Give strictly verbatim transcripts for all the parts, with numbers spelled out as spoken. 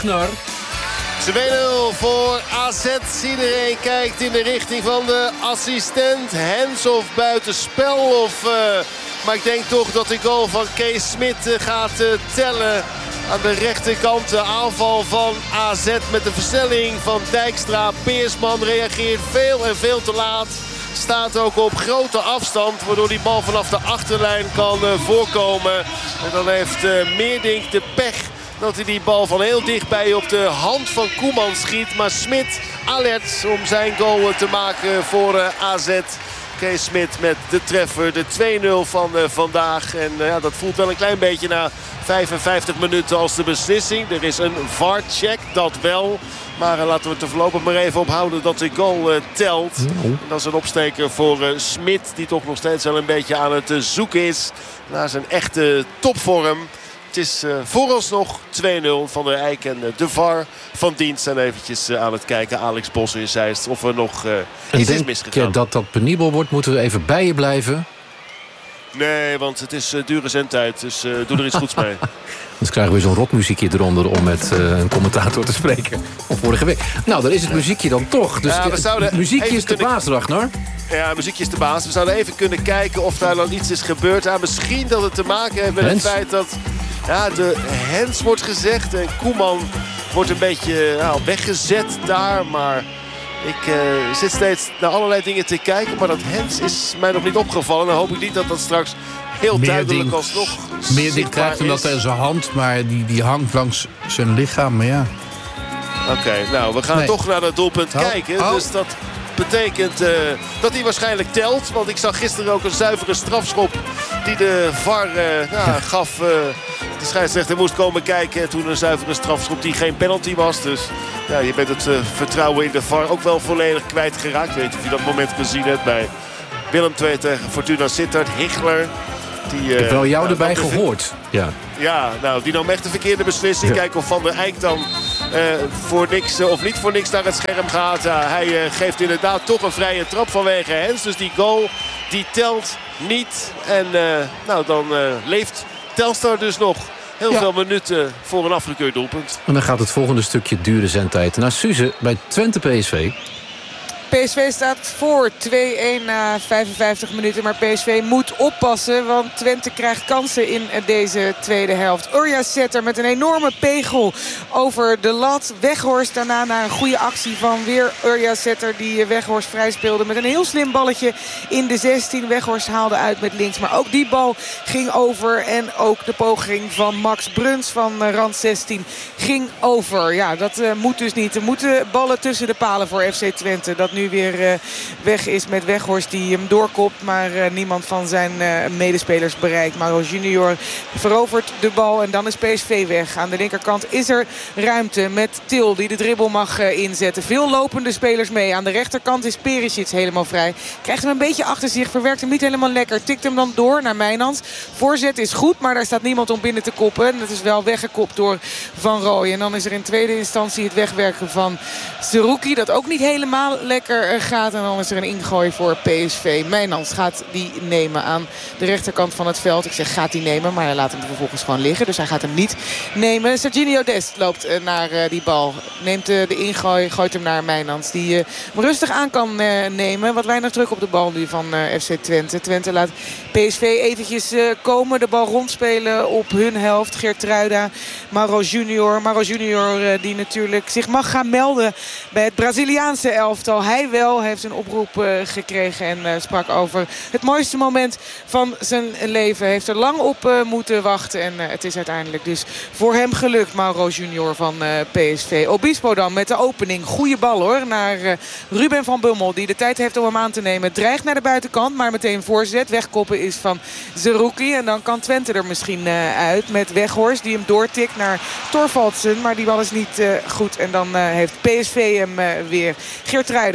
Ragnar. twee nul voor A Z. Iedereen kijkt in de richting van de assistent. Hens of buitenspel. Of, uh, maar ik denk toch dat de goal van Kees Smit uh, gaat uh, tellen. Aan de rechterkant de aanval van A Z met de versnelling van Dijkstra. Peersman reageert veel en veel te laat. Staat ook op grote afstand. Waardoor die bal vanaf de achterlijn kan uh, voorkomen. En dan heeft uh, Meerdink de pech dat hij die bal van heel dichtbij op de hand van Koeman schiet. Maar Smit alert om zijn goal te maken voor uh, A Z. Kees Smit met de treffer, de twee nul van uh, vandaag. En uh, ja, dat voelt wel een klein beetje na vijfenvijftig minuten als de beslissing. Er is een V A R-check, dat wel. Maar uh, laten we het er voorlopig maar even op houden dat de goal uh, telt. En dat is een opsteker voor uh, Smit, die toch nog steeds wel een beetje aan het uh, zoeken is naar zijn echte topvorm. Het is uh, vooralsnog twee nul van der Eyck en uh, de V A R van dienst. Zijn eventjes uh, aan het kijken, Alex Bos in Zeist, of er nog uh, iets is misgegaan. Denk je dat dat penibel wordt? Moeten we even bij je blijven? Nee, want het is uh, dure zendtijd, dus uh, doe er iets goeds mee. Dan krijgen we zo'n rotmuziekje eronder om met uh, een commentator te spreken. Of vorige week. Nou, dan is het muziekje dan toch. Dus ja, we zouden muziekje is de kunnen... baas, Ragnar. Ja, muziekje is de baas. We zouden even kunnen kijken of daar dan iets is gebeurd. Ja, misschien dat het te maken heeft met Hens. het feit dat ja, de Hens wordt gezegd. En Koeman wordt een beetje ja, weggezet daar. Maar ik uh, zit steeds naar allerlei dingen te kijken. Maar dat Hens is mij nog niet opgevallen. Dan hoop ik niet dat dat straks heel Meer duidelijk ding, alsnog Meer ding krijgt hem dat in zijn hand. Maar die, die hangt langs zijn lichaam. Maar ja. Oké, okay, nou, we gaan Nee. toch naar dat doelpunt Oh, kijken. oh. Dus dat betekent uh, dat hij waarschijnlijk telt. Want ik zag gisteren ook een zuivere strafschop die de V A R uh, ja, gaf. Uh, de scheidsrechter moest komen kijken. En toen een zuivere strafschop die geen penalty was. Dus ja, je bent het uh, vertrouwen in de V A R ook wel volledig kwijtgeraakt. Ik weet niet of je dat moment gezien hebt bij Willem twee tegen Fortuna Sittard. Hichler. Die, uh, Ik heb wel jou nou, erbij dat gehoord. Ja. Ja, nou, die nam echt de verkeerde beslissing. Ja. Kijken of Van der Eyck dan uh, voor niks uh, of niet voor niks naar het scherm gaat. Ja, hij uh, geeft inderdaad toch een vrije trap vanwege Hens. Dus die goal, die telt niet. En uh, nou, dan uh, leeft Telstar dus nog heel Ja. veel minuten voor een afgekeurd doelpunt. En dan gaat het volgende stukje dure zendtijd naar Suze bij Twente P S V. P S V staat voor twee-een na vijfenvijftig minuten. Maar P S V moet oppassen, want Twente krijgt kansen in deze tweede helft. Urja Setter met een enorme pegel over de lat. Weghorst daarna naar een goede actie van weer Urja Setter, die Weghorst vrij speelde met een heel slim balletje in de zestien. Weghorst haalde uit met links, maar ook die bal ging over. En ook de poging van Max Bruns van rand zestien ging over. Ja, dat uh, moet dus niet. Er moeten ballen tussen de palen voor F C Twente. Dat nu weer uh, weg is met Weghorst die hem doorkopt. Maar uh, niemand van zijn uh, medespelers bereikt. Maro Junior verovert de bal en dan is P S V weg. Aan de linkerkant is er ruimte met Til die de dribbel mag uh, inzetten. Veel lopende spelers mee. Aan de rechterkant is Perisic helemaal vrij. Krijgt hem een beetje achter zich. Verwerkt hem niet helemaal lekker. Tikt hem dan door naar Mijnans. Voorzet is goed, maar daar staat niemand om binnen te koppen. Dat is wel weggekopt door Van Rooij. En dan is er in tweede instantie het wegwerken van Zerouki. Dat ook niet helemaal lekker gaat. En dan is er een ingooi voor P S V. Mijnans gaat die nemen aan de rechterkant van het veld. Ik zeg gaat die nemen, maar hij laat hem vervolgens gewoon liggen. Dus hij gaat hem niet nemen. Serginho Dest loopt naar die bal. Neemt de ingooi, gooit hem naar Mijnans. Die hem rustig aan kan nemen. Wat weinig druk op de bal nu van F C Twente. Twente laat P S V eventjes komen. De bal rondspelen op hun helft. Geertruida, Mauro Junior. Mauro Junior die natuurlijk zich mag gaan melden bij het Braziliaanse elftal. Hij wel heeft een oproep uh, gekregen en uh, sprak over het mooiste moment van zijn leven. Heeft er lang op uh, moeten wachten en uh, het is uiteindelijk dus voor hem gelukt. Mauro Junior van uh, P S V. Obispo dan met de opening. Goeie bal hoor naar uh, Ruben van Bummel die de tijd heeft om hem aan te nemen. Dreigt naar de buitenkant, maar meteen voorzet. Wegkoppen is van Zerouki en dan kan Twente er misschien uh, uit met Weghorst die hem doortikt naar Thorvaldsen. Maar die bal is niet uh, goed en dan uh, heeft P S V hem uh, weer. Geertruida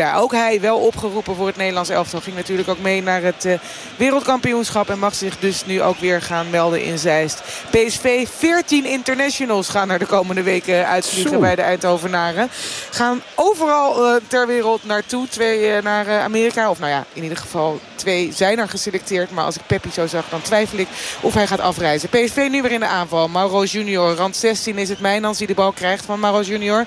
ja, ook hij wel opgeroepen voor het Nederlands elftal. Ging natuurlijk ook mee naar het uh, wereldkampioenschap. En mag zich dus nu ook weer gaan melden in Zeist. P S V, veertien internationals gaan er de komende weken uitvliegen Zo. bij de Eindhovenaren. Gaan overal uh, ter wereld naartoe. Twee uh, naar uh, Amerika. Of nou ja, in ieder geval twee zijn er geselecteerd. Maar als ik Peppi zo zag, dan twijfel ik of hij gaat afreizen. P S V nu weer in de aanval. Mauro Junior, rand zestien is het Mijnans die de bal krijgt van Mauro Junior.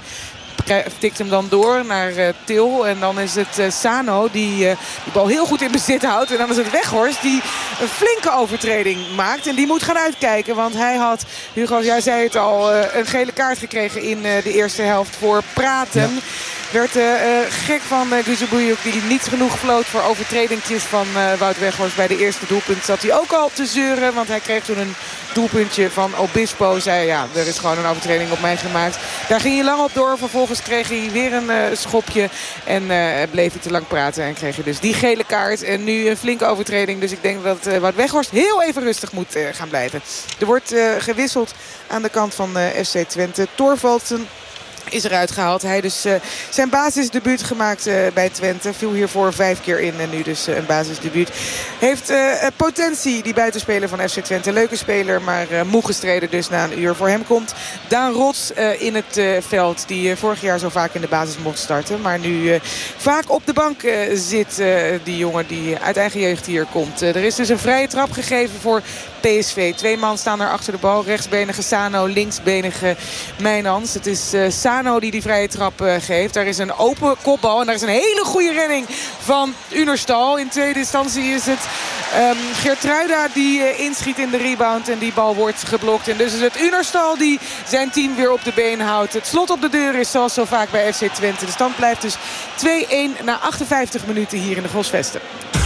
Tikt hem dan door naar uh, Til. En dan is het uh, Sano die uh, die bal heel goed in bezit houdt. En dan is het Weghorst die een flinke overtreding maakt. En die moet gaan uitkijken. Want hij had, Hugo, jij zei het al, uh, een gele kaart gekregen in uh, de eerste helft voor praten. Ja. Werd uh, gek van uh, Guzebujuk die niet genoeg floot voor overtredingjes van uh, Wout Weghorst. Bij de eerste doelpunt zat hij ook al te zeuren. Want hij kreeg toen een doelpuntje van Obispo. Zei ja, er is gewoon een overtreding op mij gemaakt. Daar ging hij lang op door. Vervolgens kreeg hij weer een uh, schopje. En uh, bleef hij te lang praten. En kreeg hij dus die gele kaart. En nu een flinke overtreding. Dus ik denk dat uh, Wout Weghorst heel even rustig moet uh, gaan blijven. Er wordt uh, gewisseld aan de kant van uh, F C Twente. Thorvaldsen is eruit gehaald. Hij dus uh, zijn basisdebuut gemaakt uh, bij Twente. Viel hiervoor vijf keer in en nu dus uh, een basisdebuut. Heeft uh, potentie, die buitenspeler van F C Twente. Leuke speler, maar uh, moe gestreden dus na een uur. Voor hem komt Daan Rots uh, in het uh, veld. Die uh, vorig jaar zo vaak in de basis mocht starten. Maar nu uh, vaak op de bank uh, zit uh, die jongen die uit eigen jeugd hier komt. Uh, er is dus een vrije trap gegeven voor P S V. Twee man staan er achter de bal. Rechtsbenige Sano, linksbenige Mijnans. Het is uh, Sano die die vrije trap uh, geeft. Daar is een open kopbal en daar is een hele goede redding van Unerstal. In tweede instantie is het um, Geertruida die uh, inschiet in de rebound en die bal wordt geblokt. En dus is het Unerstal die zijn team weer op de been houdt. Het slot op de deur is zoals zo vaak bij F C Twente. De stand blijft dus twee-een na achtenvijftig minuten hier in de Grosvesten.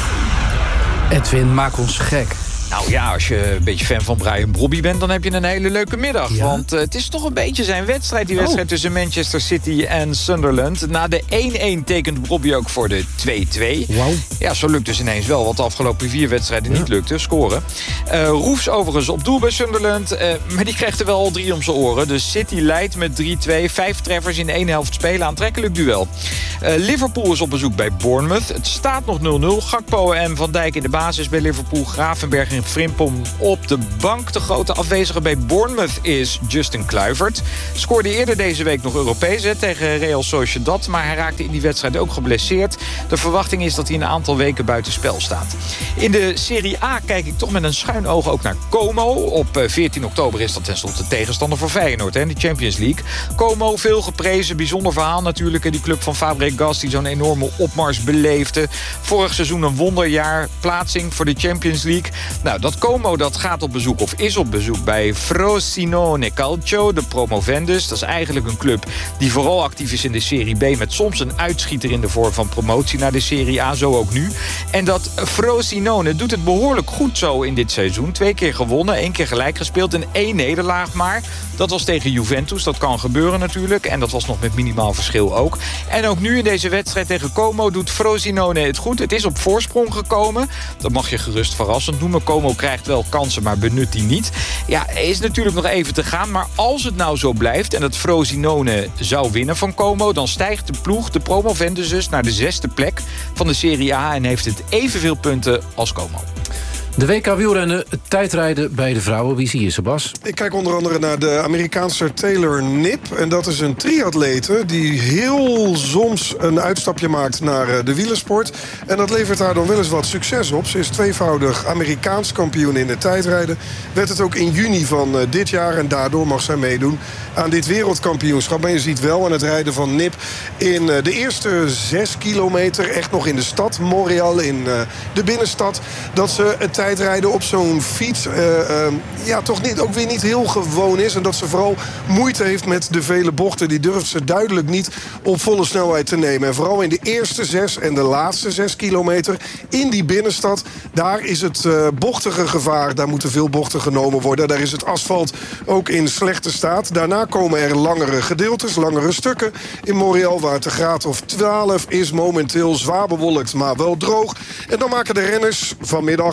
Edwin, maak ons gek. Nou ja, als je een beetje fan van Brian Brobby bent, dan heb je een hele leuke middag. Ja? Want uh, het is toch een beetje zijn wedstrijd, die wedstrijd oh. tussen Manchester City en Sunderland. Na de één-één tekent Brobby ook voor de twee-twee. Wow. Ja, zo lukt dus ineens wel, wat de afgelopen vier wedstrijden ja. niet lukte, scoren. Uh, Roefs overigens op doel bij Sunderland, uh, maar die krijgt er wel al drie om zijn oren. Dus City leidt met drie-twee, vijf treffers in één helft spelen, aantrekkelijk duel. Uh, Liverpool is op bezoek bij Bournemouth. Het staat nog nul nul. Gakpo en Van Dijk in de basis bij Liverpool. Gravenberg en Frimpong op de bank. De grote afwezige bij Bournemouth is Justin Kluivert. Scoorde eerder deze week nog Europees hè, tegen Real Sociedad. Maar hij raakte in die wedstrijd ook geblesseerd. De verwachting is dat hij een aantal weken buiten spel staat. In de Serie A kijk ik toch met een schuin oog ook naar Como. Op veertien oktober is dat tenslotte tegenstander voor Feyenoord hè, in de Champions League. Como, veel geprezen. Bijzonder verhaal natuurlijk. Die club van Fabregas die zo'n enorme opmars beleefde. Vorig seizoen een wonderjaar. Plaatsing voor de Champions League. Nou, dat Como dat gaat op bezoek of is op bezoek bij Frosinone Calcio, de promovendus. Dat is eigenlijk een club die vooral actief is in de Serie B, met soms een uitschieter in de vorm van promotie naar de Serie A, zo ook nu. En dat Frosinone doet het behoorlijk goed zo in dit seizoen. Twee keer gewonnen, één keer gelijk gespeeld en één nederlaag maar. Dat was tegen Juventus, dat kan gebeuren natuurlijk. En dat was nog met minimaal verschil ook. En ook nu in deze wedstrijd tegen Como doet Frosinone het goed. Het is op voorsprong gekomen. Dat mag je gerust verrassend noemen. Como krijgt wel kansen, maar benut die niet. Ja, er is natuurlijk nog even te gaan. Maar als het nou zo blijft en dat Frosinone zou winnen van Como, dan stijgt de ploeg, de promovendus dus, naar de zesde plek van de Serie A en heeft het evenveel punten als Como. De W K wielrennen, tijdrijden bij de vrouwen. Wie zie je, Sebas? Ik kijk onder andere naar de Amerikaanse Taylor Knipp. En dat is een triatlete die heel soms een uitstapje maakt naar de wielersport. En dat levert haar dan wel eens wat succes op. Ze is tweevoudig Amerikaans kampioen in het tijdrijden. Werd het ook in juni van dit jaar. En daardoor mag zij meedoen aan dit wereldkampioenschap. Maar je ziet wel aan het rijden van Knipp in de eerste zes kilometer, echt nog in de stad, Montreal, in de binnenstad, dat ze het tijdrijden op zo'n fiets uh, uh, ja, toch niet, ook weer niet heel gewoon is. En dat ze vooral moeite heeft met de vele bochten. Die durft ze duidelijk niet op volle snelheid te nemen. En vooral in de eerste zes en de laatste zes kilometer in die binnenstad, daar is het uh, bochtige gevaar. Daar moeten veel bochten genomen worden. Daar is het asfalt ook in slechte staat. Daarna komen er langere gedeeltes, langere stukken in Montreal, waar het een graad of twaalf is momenteel, zwaar bewolkt, maar wel droog. En dan maken de renners vanmiddag en de rensters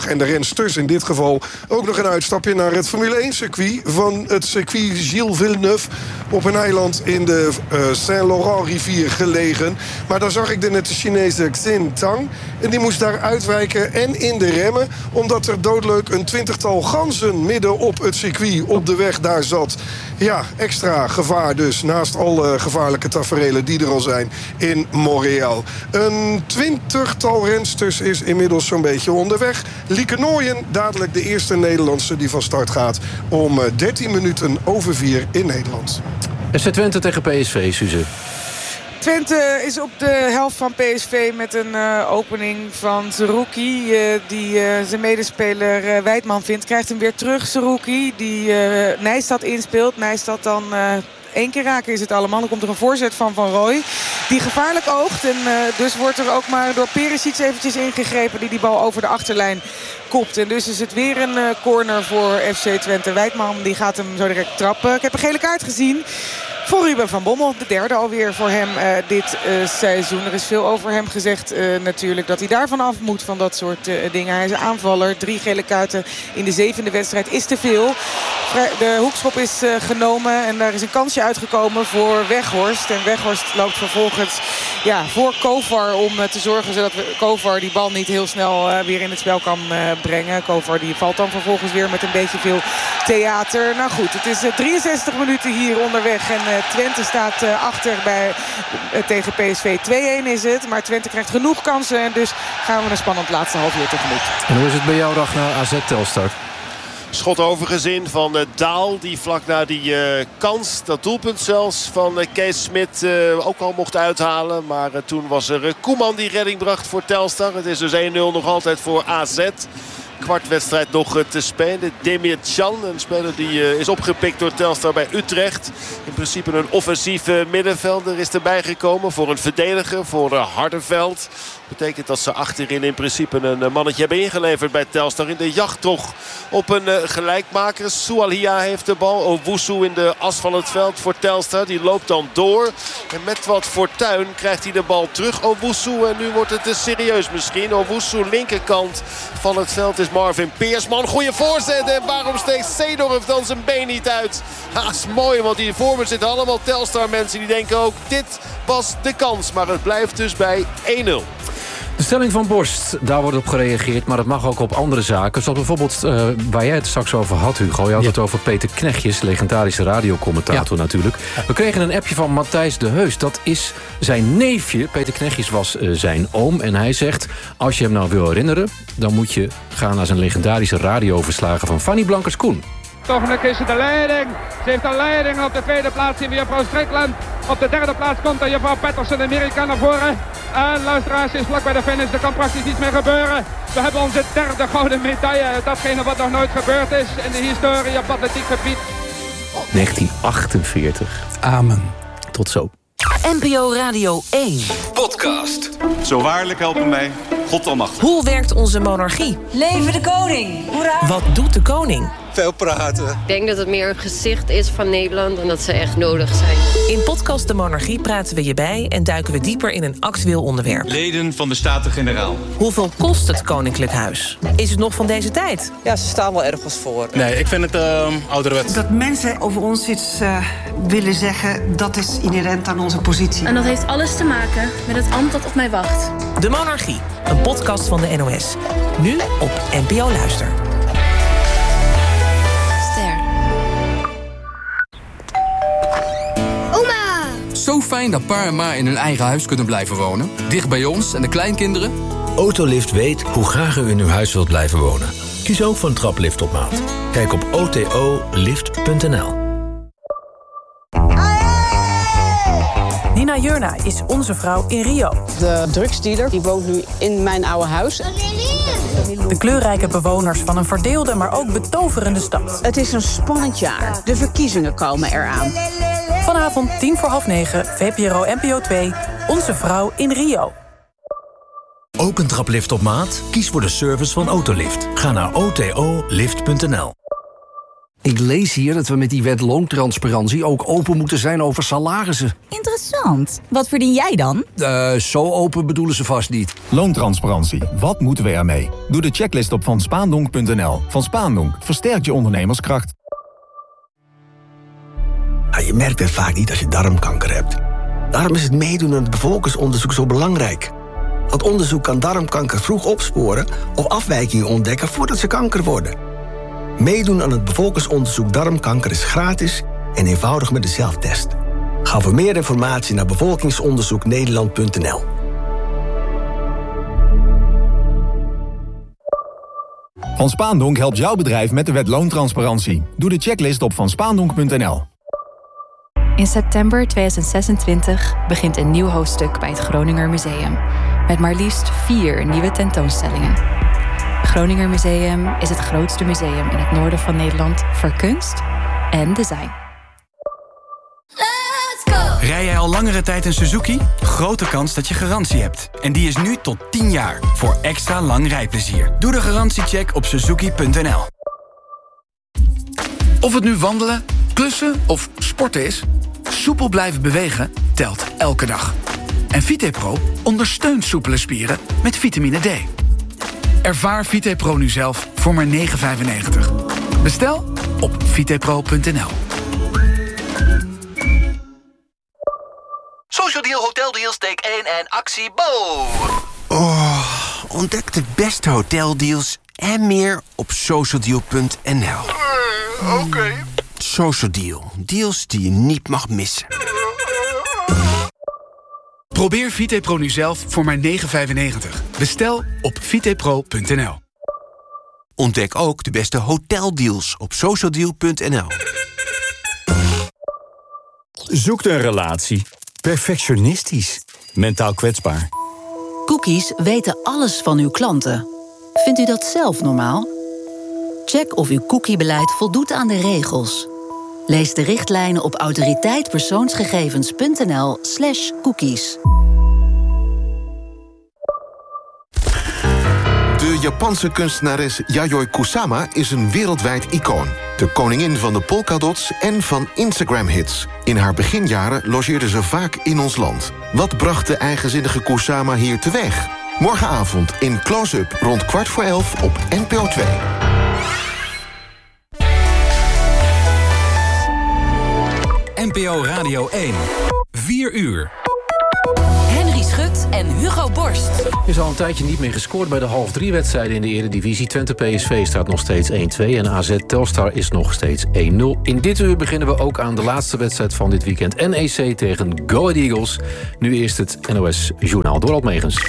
rensters in dit geval ook nog een uitstapje naar het Formule één circuit van het circuit Gilles Villeneuve op een eiland in de uh, Saint-Laurent-rivier gelegen. Maar daar zag ik de nette Chinese Xin Tang en die moest daar uitwijken en in de remmen, omdat er doodleuk een twintigtal ganzen midden op het circuit op de weg daar zat. Ja, extra gevaar dus, naast alle gevaarlijke taferelen die er al zijn in Montréal. Een twintigtal rensters is inmiddels zo'n beetje onderweg. Lieke Nooyen, dadelijk de eerste Nederlandse die van start gaat om dertien minuten over vier in Nederland. F C Twente tegen P S V, Suze. Twente is op de helft van P S V met een uh, opening van Zerouki. Uh, die uh, zijn medespeler uh, Wijdman vindt. Krijgt hem weer terug, Zerouki. Die uh, Nijstad inspeelt. Nijstad dan... Uh, Eén keer raken is het allemaal. Dan komt er een voorzet van Van Rooij. Die gevaarlijk oogt. En uh, dus wordt er ook maar door Perisic eventjes ingegrepen. Die die bal over de achterlijn kopt. En dus is het weer een uh, corner voor F C Twente. Wijdman die gaat hem zo direct trappen. Ik heb een gele kaart gezien. Voor Ruben van Bommel, de derde alweer voor hem uh, dit uh, seizoen. Er is veel over hem gezegd uh, natuurlijk dat hij daarvan af moet van dat soort uh, dingen. Hij is aanvaller, drie gele kaarten in de zevende wedstrijd is te veel. De hoekschop is uh, genomen en daar is een kansje uitgekomen voor Weghorst. En Weghorst loopt vervolgens ja, voor Kovar om uh, te zorgen zodat we, Kovar die bal niet heel snel uh, weer in het spel kan uh, brengen. Kovar die valt dan vervolgens weer met een beetje veel theater. Nou goed, het is uh, drieënzestig minuten hier onderweg en uh, Twente staat uh, achter bij, uh, tegen P S V. twee-een is het, maar Twente krijgt genoeg kansen en dus gaan we een spannend laatste half uur tegemoet. En hoe is het bij jou, Ragnar, A Z Telstar? Schot overgezin van uh, Daal. Die vlak na die uh, kans, dat doelpunt zelfs van uh, Kees Smit uh, ook al mocht uithalen. Maar uh, toen was er uh, Koeman die redding bracht voor Telstar. Het is dus één nul nog altijd voor A Z. Kwartwedstrijd nog te spelen. Demir Can, een speler die uh, is opgepikt door Telstar bij Utrecht. In principe een offensieve middenvelder is erbij gekomen voor een verdediger, voor uh, Hardenveld. Betekent dat ze achterin in principe een mannetje hebben ingeleverd bij Telstar. In de jacht toch op een uh, gelijkmaker. Soualia heeft de bal. Owusu in de as van het veld voor Telstar. Die loopt dan door. En met wat fortuin krijgt hij de bal terug. Owusu en nu wordt het te serieus misschien. Owusu linkerkant van het veld is Marvin Peersman. Goeie voorzet. En waarom steekt Seedorf dan zijn been niet uit? Ha, is mooi, want hier voor me zitten allemaal Telstar mensen die denken ook dit was de kans. Maar het blijft dus bij één nul. De stelling van Borst, daar wordt op gereageerd, maar het mag ook op andere zaken. Zoals bijvoorbeeld uh, waar jij het straks over had, Hugo. Je had ja. het over Peter Knechtjes, legendarische radiocommentator ja. natuurlijk. We kregen een appje van Matthijs de Heus. Dat is zijn neefje. Peter Knechtjes was uh, zijn oom. En hij zegt, als je hem nou wil herinneren, dan moet je gaan naar zijn legendarische radioverslagen van Fanny Blankers-Koen. Toch is ze de leiding. Ze heeft de leiding op de tweede plaats in juffrouw Strickland. Op de derde plaats komt er juffrouw Patterson, Amerika, naar voren. En luisteraars, is vlak bij de finish. Er kan praktisch niets meer gebeuren. We hebben onze derde gouden medaille. Datgene wat nog nooit gebeurd is in de historie op atletiek gebied. negentien achtenveertig. Amen. Tot zo. N P O Radio één. Podcast. Zo waarlijk helpen mij, God almachtig. Hoe werkt onze monarchie? Leven de koning! Hoera! Wat doet de koning? Veel praten. Ik denk dat het meer een gezicht is van Nederland en dat ze echt nodig zijn. In podcast De Monarchie praten we je bij en duiken we dieper in een actueel onderwerp. Leden van de Staten-Generaal. Hoeveel kost het Koninklijk Huis? Is het nog van deze tijd? Ja, ze staan wel ergens voor. Nee, ik vind het uh, ouderwets. Dat mensen over ons iets uh, willen zeggen, dat is inherent aan onze positie. En dat heeft alles te maken met het ambt dat op mij wacht. De Monarchie, een podcast van de N O S. Nu op N P O Luister. Zo fijn dat pa en ma in hun eigen huis kunnen blijven wonen. Dicht bij ons en de kleinkinderen. Autolift weet hoe graag u in uw huis wilt blijven wonen. Kies ook voor een traplift op maat. Kijk op o t o lift punt n l. Nina Jurna is onze vrouw in Rio. De drugsdealer die woont nu in mijn oude huis. De kleurrijke bewoners van een verdeelde, maar ook betoverende stad. Het is een spannend jaar. De verkiezingen komen eraan. Vanavond tien voor half negen, V P R O N P O twee, Onze Vrouw in Rio. Ook een traplift op maat? Kies voor de service van Autolift. Ga naar o t o lift punt n l. Ik lees hier dat we met die wet loontransparantie ook open moeten zijn over salarissen. Interessant. Wat verdien jij dan? Uh, zo open bedoelen ze vast niet. Loontransparantie. Wat moeten we ermee? Doe de checklist op van spaandonk punt n l. Van Spaandonk versterkt je ondernemerskracht. Ja, je merkt het vaak niet als je darmkanker hebt. Daarom is het meedoen aan het bevolkingsonderzoek zo belangrijk. Dat onderzoek kan darmkanker vroeg opsporen of afwijkingen ontdekken voordat ze kanker worden. Meedoen aan het bevolkingsonderzoek darmkanker is gratis en eenvoudig met de zelftest. Ga voor meer informatie naar bevolkingsonderzoek nederland punt n l. Van Spaandonk helpt jouw bedrijf met de wet loontransparantie. Doe de checklist op van spaandonk punt n l. In september tweeduizend zesentwintig begint een nieuw hoofdstuk bij het Groninger Museum. Met maar liefst vier nieuwe tentoonstellingen. Het Groninger Museum is het grootste museum in het noorden van Nederland voor kunst en design. Rij jij al langere tijd een Suzuki? Grote kans dat je garantie hebt. En die is nu tot tien jaar, voor extra lang rijplezier. Doe de garantiecheck op suzuki punt n l. Of het nu wandelen, klussen of sporten is, soepel blijven bewegen telt elke dag. En VitePro ondersteunt soepele spieren met vitamine D. Ervaar VitePro nu zelf voor maar negen vijfennegentig. Bestel op vitepro punt n l. Social Deal, Hotel Deals, take één en actie Bo! Oh, ontdek de beste hoteldeals en meer op social deal punt n l. Uh, Oké. Okay. Social Deal, deals die je niet mag missen. Probeer VitePro nu zelf voor maar negen vijfennegentig. Bestel op vitepro punt n l. Ontdek ook de beste hoteldeals op social deal punt n l. Zoekt een relatie. Perfectionistisch. Mentaal kwetsbaar. Cookies weten alles van uw klanten. Vindt u dat zelf normaal? Check of uw cookiebeleid voldoet aan de regels. Lees de richtlijnen op autoriteitpersoonsgegevens punt n l slash cookies. De Japanse kunstenares Yayoi Kusama is een wereldwijd icoon. De koningin van de polkadots en van Instagram-hits. In haar beginjaren logeerde ze vaak in ons land. Wat bracht de eigenzinnige Kusama hier teweeg? Morgenavond in Close-up rond kwart voor elf op N P O twee. N P O Radio één. vier uur. Henry Schut en Hugo Borst. Er is al een tijdje niet meer gescoord bij de half drie wedstrijden in de Eredivisie. Twente P S V staat nog steeds één twee en A Z Telstar is nog steeds één nul. In dit uur beginnen we ook aan de laatste wedstrijd van dit weekend. N E C tegen Go Ahead Eagles. Nu eerst het N O S Journaal. Dorald Megens.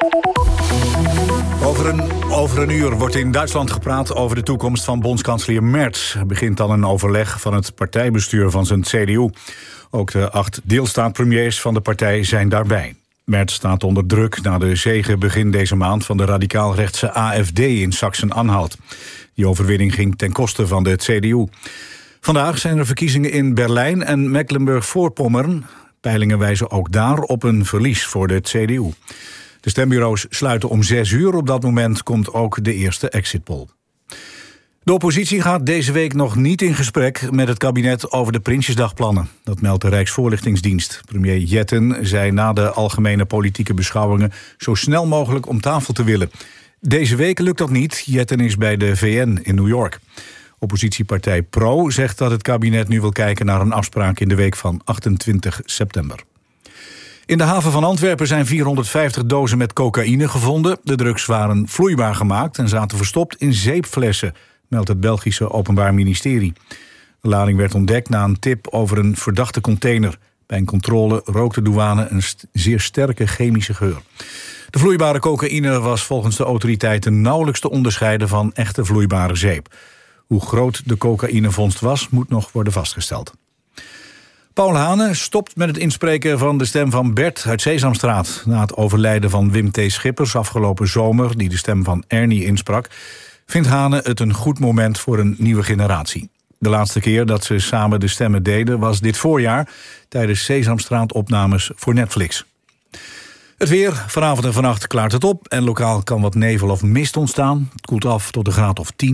Over een, over een uur wordt in Duitsland gepraat over de toekomst van bondskanselier Merz. Er begint dan een overleg van het partijbestuur van zijn C D U. Ook de acht deelstaatpremiers van de partij zijn daarbij. Merz staat onder druk na de zege begin deze maand van de radicaal-rechtse A F D in Sachsen-Anhalt. Die overwinning ging ten koste van de C D U. Vandaag zijn er verkiezingen in Berlijn en Mecklenburg-Voorpommern. Peilingen wijzen ook daar op een verlies voor de C D U. De stembureaus sluiten om zes uur. Op dat moment komt ook de eerste exitpoll. De oppositie gaat deze week nog niet in gesprek met het kabinet over de Prinsjesdagplannen. Dat meldt de Rijksvoorlichtingsdienst. Premier Jetten zei na de algemene politieke beschouwingen zo snel mogelijk om tafel te willen. Deze week lukt dat niet. Jetten is bij de V N in New York. Oppositiepartij Pro zegt dat het kabinet nu wil kijken naar een afspraak in de week van achtentwintig september. In de haven van Antwerpen zijn vierhonderdvijftig dozen met cocaïne gevonden. De drugs waren vloeibaar gemaakt en zaten verstopt in zeepflessen, meldt het Belgische Openbaar Ministerie. De lading werd ontdekt na een tip over een verdachte container. Bij een controle rook de douane een st- zeer sterke chemische geur. De vloeibare cocaïne was volgens de autoriteiten nauwelijks te onderscheiden van echte vloeibare zeep. Hoe groot de cocaïnevondst was, moet nog worden vastgesteld. Paul Hane stopt met het inspreken van de stem van Bert uit Sesamstraat. Na het overlijden van Wim T. Schippers afgelopen zomer, die de stem van Ernie insprak, vindt Hane het een goed moment voor een nieuwe generatie. De laatste keer dat ze samen de stemmen deden was dit voorjaar tijdens Sesamstraat-opnames voor Netflix. Het weer, vanavond en vannacht klaart het op en lokaal kan wat nevel of mist ontstaan. Het koelt af tot een graad of tien.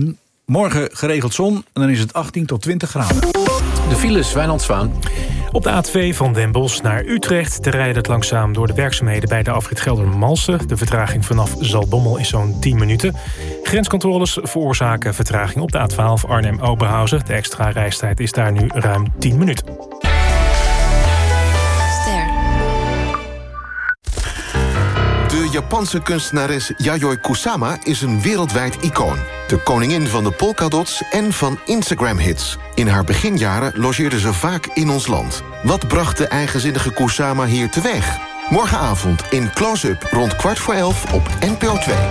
Morgen geregeld zon en dan is het achttien tot twintig graden. De files, Wijnand Zwaan. Op de A twee van Den Bosch naar Utrecht te rijden het langzaam door de werkzaamheden bij de afrit Geldermalsen. De vertraging vanaf Zaltbommel is zo'n tien minuten. Grenscontroles veroorzaken vertraging op de A twaalf Arnhem-Oberhausen. De extra reistijd is daar nu ruim tien minuten. De Japanse kunstenares Yayoi Kusama is een wereldwijd icoon. De koningin van de polkadots en van Instagram-hits. In haar beginjaren logeerde ze vaak in ons land. Wat bracht de eigenzinnige Kusama hier teweeg? Morgenavond in Close-up rond kwart voor elf op N P O twee.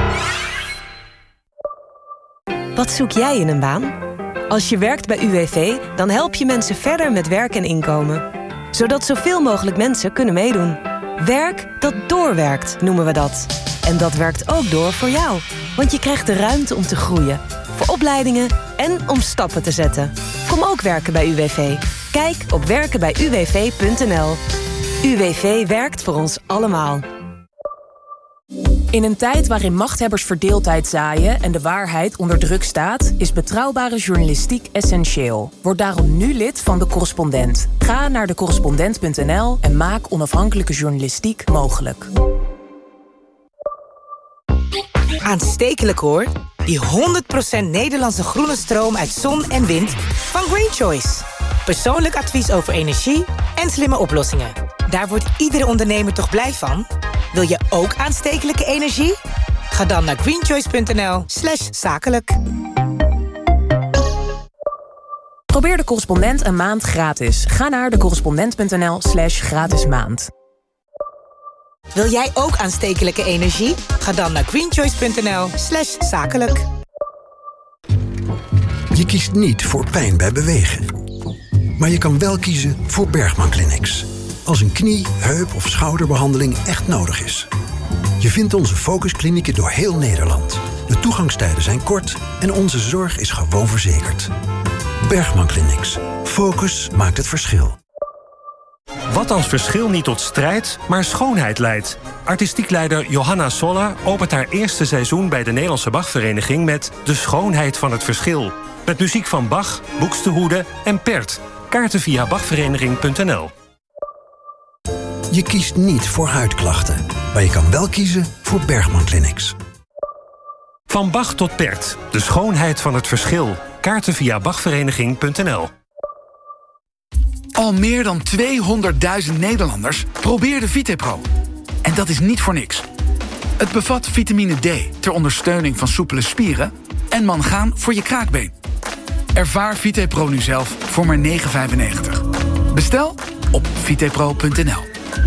Wat zoek jij in een baan? Als je werkt bij U W V, dan help je mensen verder met werk en inkomen. Zodat zoveel mogelijk mensen kunnen meedoen. Werk dat doorwerkt, noemen we dat. En dat werkt ook door voor jou. Want je krijgt de ruimte om te groeien. Voor opleidingen en om stappen te zetten. Kom ook werken bij U W V. Kijk op werken bij u w v punt n l. U W V werkt voor ons allemaal. In een tijd waarin machthebbers verdeeldheid zaaien en de waarheid onder druk staat, is betrouwbare journalistiek essentieel. Word daarom nu lid van De Correspondent. Ga naar de correspondent punt n l en maak onafhankelijke journalistiek mogelijk. Aanstekelijk hoor. Die honderd procent Nederlandse groene stroom uit zon en wind van Green Choice. Persoonlijk advies over energie en slimme oplossingen. Daar wordt iedere ondernemer toch blij van? Wil je ook aanstekelijke energie? Ga dan naar greenchoice punt n l slash zakelijk. Probeer De Correspondent een maand gratis. Ga naar de correspondent punt n l slash gratis maand. Wil jij ook aanstekelijke energie? Ga dan naar greenchoice punt n l slash zakelijk. Je kiest niet voor pijn bij bewegen. Maar je kan wel kiezen voor Bergman Clinics. Als een knie, heup of schouderbehandeling echt nodig is. Je vindt onze focusklinieken door heel Nederland. De toegangstijden zijn kort en onze zorg is gewoon verzekerd. Bergman Clinics. Focus maakt het verschil. Wat als verschil niet tot strijd, maar schoonheid leidt? Artistiek leider Johanna Sola opent haar eerste seizoen bij de Nederlandse Bachvereniging met De Schoonheid van het Verschil. Met muziek van Bach, Buxtehude en Pert. Kaarten via bachvereniging punt n l. Je kiest niet voor huidklachten, maar je kan wel kiezen voor Bergman Clinics. Van Bach tot Pert. De Schoonheid van het Verschil. Kaarten via bachvereniging punt n l. Al meer dan tweehonderdduizend Nederlanders probeerden VitePro. En dat is niet voor niks. Het bevat vitamine D ter ondersteuning van soepele spieren en mangaan voor je kraakbeen. Ervaar VitePro nu zelf voor maar negen vijfennegentig. Bestel op vitepro punt n l.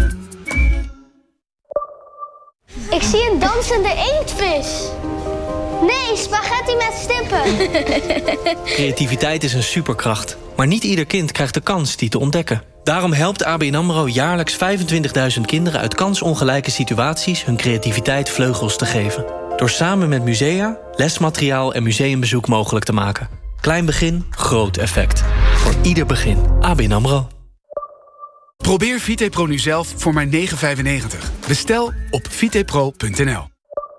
Ik zie een dansende inktvis. Nee, spaghetti met stippen. Creativiteit is een superkracht. Maar niet ieder kind krijgt de kans die te ontdekken. Daarom helpt A B N AMRO jaarlijks vijfentwintigduizend kinderen uit kansongelijke situaties hun creativiteit vleugels te geven. Door samen met musea, lesmateriaal en museumbezoek mogelijk te maken. Klein begin, groot effect. Voor ieder begin. A B N AMRO. Probeer VitePro nu zelf voor maar negen vijfennegentig. Bestel op vitepro punt n l.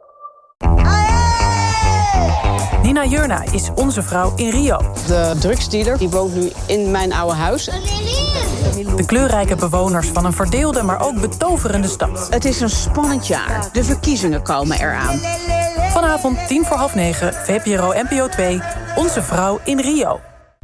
Nina Jurna is onze vrouw in Rio. De drugsdealer die woont nu in mijn oude huis. De kleurrijke bewoners van een verdeelde, maar ook betoverende stad. Het is een spannend jaar. De verkiezingen komen eraan. Vanavond tien voor half negen, V P R O N P O twee, Onze Vrouw in Rio.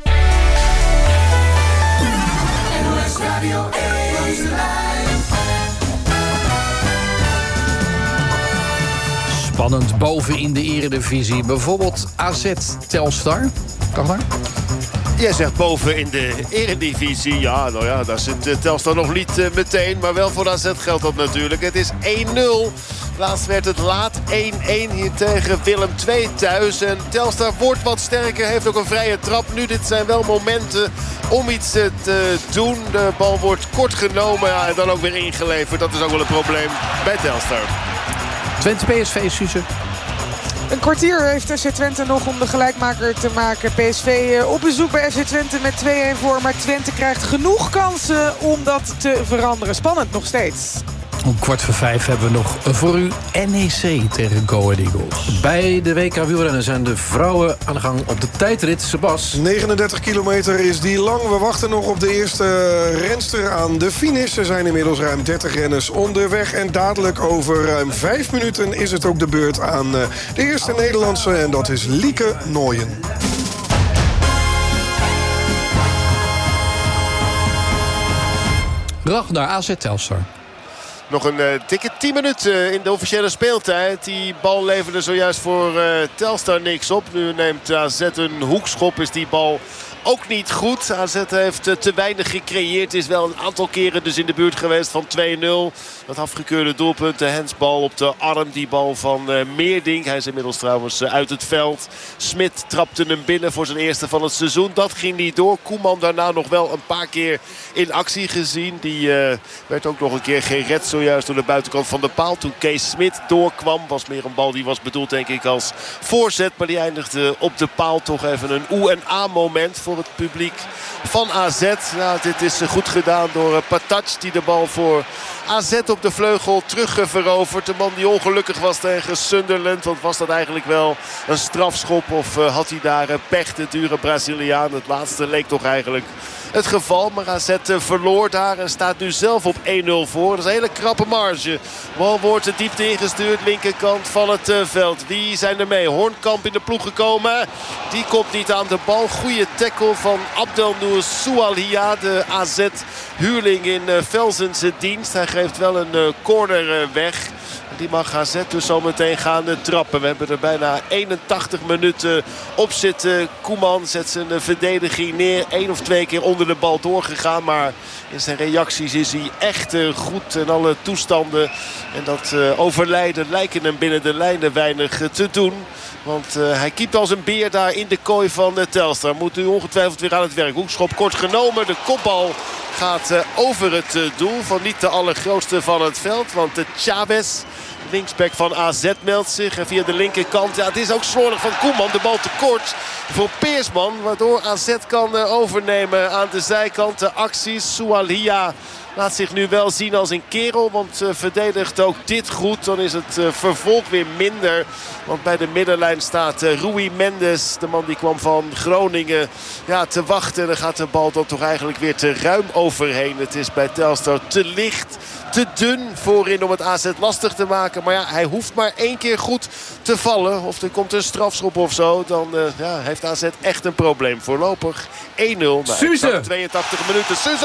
Spannend boven in de eredivisie. Bijvoorbeeld A Z Telstar. Kan daar? Jij zegt boven in de eredivisie. Ja, nou ja, daar zit uh, Telstar nog niet uh, meteen. Maar wel voor A Z geldt dat natuurlijk. Het is één nul. Laatst werd het laat één-één hier tegen Willem twee thuis. En Telstar wordt wat sterker. Heeft ook een vrije trap. Nu, dit zijn wel momenten om iets uh, te doen. De bal wordt kort genomen ja, en dan ook weer ingeleverd. Dat is ook wel een probleem bij Telstar. Twente P S V, Suze. Een kwartier heeft F C Twente nog om de gelijkmaker te maken. P S V op bezoek bij F C Twente met twee-één voor. Maar Twente krijgt genoeg kansen om dat te veranderen. Spannend nog steeds. Om kwart voor vijf hebben we nog voor u N E C tegen Go Ahead Eagles. Bij de W K wielrennen zijn de vrouwen aan de gang op de tijdrit. Sebas. negenendertig kilometer is die lang. We wachten nog op de eerste renster aan de finish. Er zijn inmiddels ruim dertig renners onderweg. En dadelijk over ruim vijf minuten is het ook de beurt aan de eerste Nederlandse. En dat is Lieke Nooyen. Ragnar, A Z Telstar. Nog een uh, dikke tien minuten in de officiële speeltijd. Die bal leverde zojuist voor uh, Telstar niks op. Nu neemt A Z een hoekschop. Is die bal ook niet goed. A Z heeft uh, te weinig gecreëerd. Is wel een aantal keren dus in de buurt geweest van twee nul. Dat afgekeurde doelpunt. De hensbal op de arm. Die bal van uh, Meerdink. Hij is inmiddels trouwens uh, uit het veld. Smit trapte hem binnen voor zijn eerste van het seizoen. Dat ging niet door. Koeman daarna nog wel een paar keer in actie gezien. Die uh, werd ook nog een keer gered zojuist door de buitenkant van de paal. Toen Kees Smit doorkwam. Was meer een bal die was bedoeld denk ik als voorzet. Maar die eindigde op de paal. Toch even een oe en a moment voor het publiek van A Z. Nou, dit is goed gedaan door uh, Patac die de bal voor A Z op de vleugel terug veroverd. De man die ongelukkig was tegen Sunderland. Want was dat eigenlijk wel een strafschop of uh, had hij daar uh, pech, de dure Braziliaan. Het laatste leek toch eigenlijk het geval. Maar A Z uh, verloor daar en staat nu zelf op één nul voor. Dat is een hele krappe marge. Bal wordt de diepte ingestuurd. Linkerkant van het uh, veld. Wie zijn er mee? Hoornkamp in de ploeg gekomen. Die komt niet aan de bal. Goede tackle van Abdelnour Soualia. De A Z-huurling in uh, Velzen's dienst. Hij geeft wel een uh, corner uh, weg. Die mag A Z dus zo meteen gaan uh, trappen. We hebben er bijna eenentachtig minuten op zitten. Koeman zet zijn uh, verdediging neer. Eén of twee keer onder de bal doorgegaan. Maar in zijn reacties is hij echt uh, goed in alle toestanden. En dat uh, overlijden lijken hem binnen de lijnen weinig uh, te doen. Want uh, hij kiept als een beer daar in de kooi van uh, Telstar. Moet nu ongetwijfeld weer aan het werk. Hoekschop kort genomen. De kopbal gaat uh, over het uh, doel van niet de allergrootste van het veld. Want de Chavez, linksback van A Z, meldt zich. En via de linkerkant, ja, het is ook slordig van Koeman. De bal te kort voor Peersman. Waardoor A Z kan uh, overnemen aan de zijkant. De acties. Soualia laat zich nu wel zien als een kerel. Want uh, verdedigt ook dit goed. Dan is het uh, vervolg weer minder. Want bij de middenlijn staat uh, Rui Mendes. De man die kwam van Groningen ja, te wachten. En dan gaat de bal dan toch eigenlijk weer te ruim overheen. Het is bij Telstar te licht, te dun voorin om het A Z lastig te maken. Maar ja, hij hoeft maar één keer goed te vallen. Of er komt een strafschop of zo. Dan uh, ja, heeft A Z echt een probleem. Voorlopig één nul. Suze! tweeëntachtig minuten. Suze!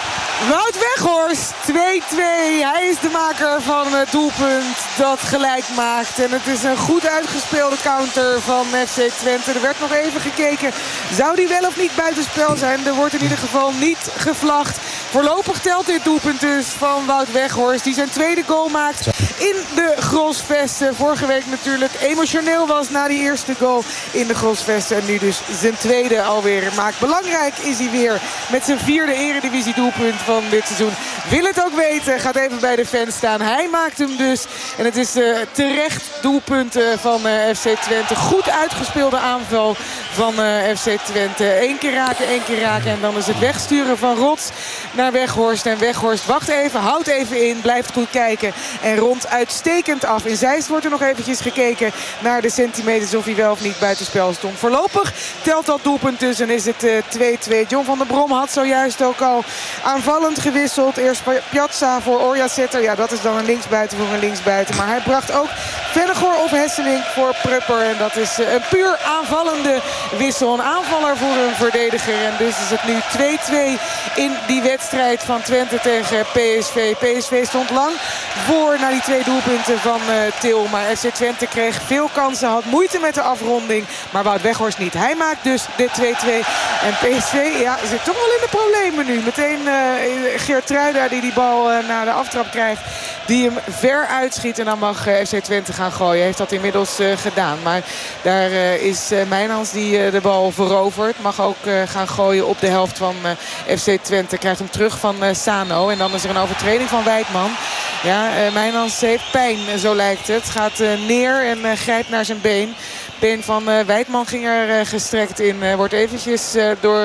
Wout Weghorst, twee twee. Hij is de maker van het doelpunt dat gelijk maakt. En het is een goed uitgespeelde counter van F C Twente. Er werd nog even gekeken. Zou die wel of niet buitenspel zijn? Er wordt in ieder geval niet gevlacht. Voorlopig telt dit doelpunt dus van Wout Weghorst. Die zijn tweede goal maakt in de Grosvesten. Vorige week natuurlijk emotioneel was na die eerste goal in de Grosvesten. En nu dus zijn tweede alweer maakt. Belangrijk is hij weer met zijn vierde eredivisie doelpunt van dit seizoen. Wil het ook weten. Gaat even bij de fans staan. Hij maakt hem dus. En het is uh, terecht doelpunt uh, van uh, F C Twente. Goed uitgespeelde aanval van uh, F C Twente. Eén keer raken, één keer raken. En dan is het wegsturen van Rots naar Weghorst. En Weghorst wacht even, houdt even in. Blijft goed kijken. En rondt uitstekend af. In Zeist wordt er nog eventjes gekeken naar de centimeters of hij wel of niet buitenspel stond. Voorlopig telt dat doelpunt dus en is het uh, twee twee. John van der Brom had zojuist ook al aanvallend gewisseld. Eerst Piazza voor Orjazetter. Ja, dat is dan een linksbuiten voor een linksbuiten. Maar hij bracht ook Vennegoor of Hesselink voor Prupper. En dat is uh, een puur aanvallende wissel. Een aanvaller voor een verdediger. En dus is het nu twee twee in die wedstrijd van Twente tegen P S V. P S V stond lang voor naar die twee doelpunten van uh, Til. Maar F C Twente kreeg veel kansen. Had moeite met de afronding. Maar Wout Weghorst niet. Hij maakt dus de twee twee. En P S V ja, zit toch wel in de problemen nu. Meteen uh, Geertruida die die bal uh, naar de aftrap krijgt. Die hem ver uitschiet. En dan mag uh, F C Twente gaan gooien. Heeft dat inmiddels uh, gedaan. Maar daar uh, is uh, Mijnans die uh, de bal verovert. Mag ook uh, gaan gooien op de helft van uh, F C Twente. Krijgt hem terug van uh, Sano. En dan is er een overtreding van Wijtman. Ja, uh, Mijnans heeft pijn, zo lijkt het. Gaat uh, neer en uh, grijpt naar zijn been. been van uh, Wijtman ging er uh, gestrekt in. Uh, wordt eventjes uh, door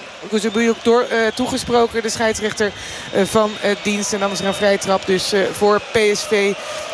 uh, door, uh, toegesproken. De scheidsrechter uh, van uh, dienst. En dan is er een vrije trap dus uh, voor P S V.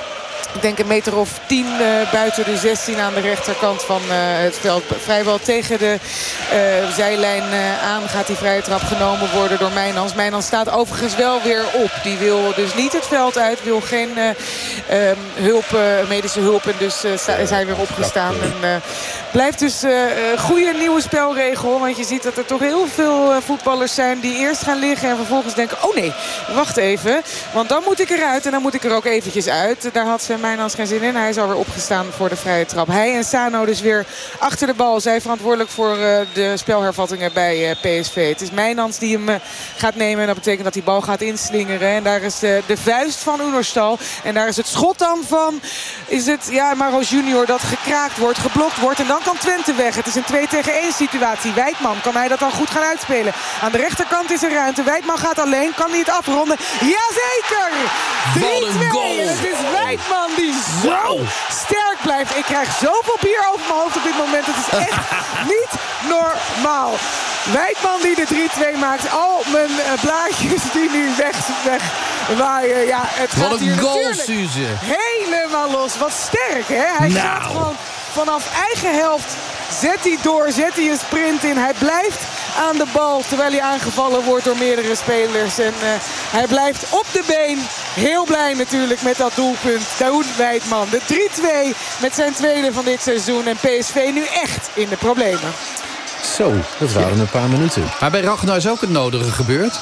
Ik denk een meter of tien uh, buiten de zestien aan de rechterkant van uh, het veld. Vrijwel tegen de uh, zijlijn uh, aan gaat die vrije trap genomen worden door Mijnans. Mijnans staat overigens wel weer op. Die wil dus niet het veld uit. Wil geen uh, um, hulp, uh, medische hulp. En dus uh, sta, is hij weer opgestaan. En uh, blijft dus een uh, goede nieuwe spelregel. Want je ziet dat er toch heel veel uh, voetballers zijn die eerst gaan liggen. En vervolgens denken, oh nee, wacht even. Want dan moet ik eruit en dan moet ik er ook eventjes uit. Daar had Sven Mijnans geen zin in. Hij is alweer opgestaan voor de vrije trap. Hij en Sano dus weer achter de bal. Zij verantwoordelijk voor uh, de spelhervattingen bij uh, P S V. Het is Mijnans die hem uh, gaat nemen. En dat betekent dat die bal gaat inslingeren. En daar is uh, de vuist van Oenerstal. En daar is het schot dan van... Is het ja, Mauro Junior dat gekraakt wordt, geblokt wordt. En dan kan Twente weg. Het is een twee tegen één situatie. Wijtman, kan hij dat dan goed gaan uitspelen? Aan de rechterkant is er ruimte. Wijtman gaat alleen. Kan hij het afronden? Jazeker! drie twee. Het is Wijtman die zo wow. sterk blijft. Ik krijg zoveel bier over mijn hoofd op dit moment. Het is echt niet normaal. Wijtman die de drie twee maakt. Al mijn uh, blaadjes die nu weg, weg waaien. Ja, het gaat wat een hier goal, natuurlijk Suze. helemaal los. Wat sterk, hè? Hij nou. gaat gewoon vanaf eigen helft. Zet hij door, zet hij een sprint in. Hij blijft aan de bal terwijl hij aangevallen wordt door meerdere spelers. En uh, hij blijft op de been. Heel blij natuurlijk met dat doelpunt. Daoud Wijtman, de drie twee met zijn tweede van dit seizoen. En P S V nu echt in de problemen. Zo, dat waren een paar minuten. Maar bij Ragnar is ook het nodige gebeurd.